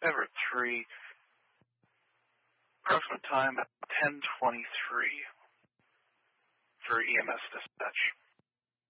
Everett 3. Approximate time at 10:23 for EMS dispatch.